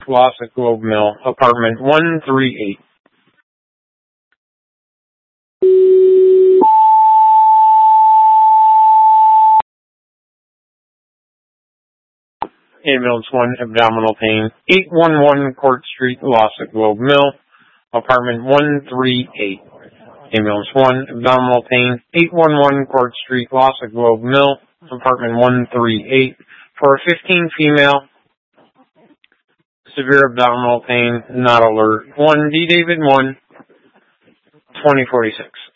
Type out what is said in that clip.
loss at Globe Mill, apartment 138. Ambulance 1, abdominal pain, 811 Court Street, loss at Globe Mill, apartment 138. Ambulance 1, abdominal pain, 811 Court Street, loss at Globe Mill, apartment 138. For a 15 female, severe abdominal pain, not alert. 1 D. David 1, 2046.